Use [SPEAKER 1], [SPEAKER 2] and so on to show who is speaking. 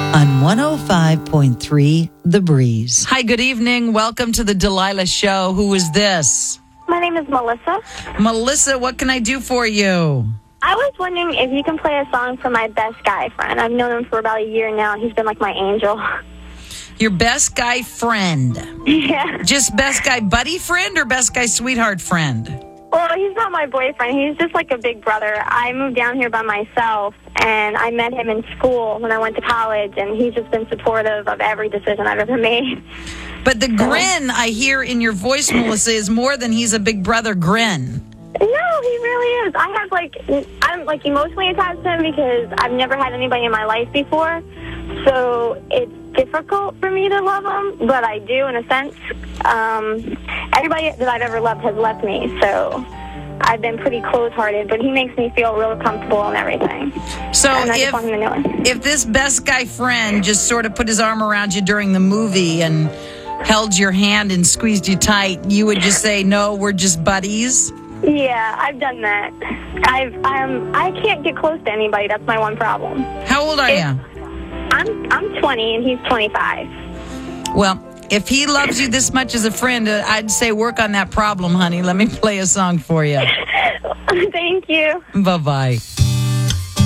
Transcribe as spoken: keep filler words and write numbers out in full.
[SPEAKER 1] on one oh five point three The Breeze.
[SPEAKER 2] Hi, good evening. Welcome to the Delilah Show. Who is this?
[SPEAKER 3] My name is Melissa.
[SPEAKER 2] Melissa, what can I do for you?
[SPEAKER 3] I was wondering if you can play a song for my best guy friend. I've known him for about a year now, and he's been like my angel.
[SPEAKER 2] Your best guy friend.
[SPEAKER 3] Yeah.
[SPEAKER 2] Just best guy buddy friend or best guy sweetheart friend?
[SPEAKER 3] Well, he's not my boyfriend. He's just like a big brother. I moved down here by myself, and I met him in school when I went to college, and he's just been supportive of every decision I've ever made.
[SPEAKER 2] But the grin I hear in your voice, Melissa, is more than he's a big brother grin.
[SPEAKER 3] No, he really is. I have like, I'm like emotionally attached to him because I've never had anybody in my life before. So it's difficult for me to love him, but I do in a sense. Um, everybody that I've ever loved has left me, so I've been pretty close-hearted, but he makes me feel real comfortable and everything.
[SPEAKER 2] So
[SPEAKER 3] and I
[SPEAKER 2] if,
[SPEAKER 3] just want him to know it.
[SPEAKER 2] if this best guy friend just sort of put his arm around you during the movie and held your hand and squeezed you tight, you would just say, no, we're just buddies?
[SPEAKER 3] Yeah, I've done that. I've um I can't get close to anybody. That's my one problem.
[SPEAKER 2] How old are
[SPEAKER 3] If-
[SPEAKER 2] you?
[SPEAKER 3] I'm I'm twenty and he's twenty-five.
[SPEAKER 2] Well, if he loves you this much as a friend, uh, I'd say work on that problem, honey. Let me play a song for you.
[SPEAKER 3] Thank you.
[SPEAKER 2] Bye-bye.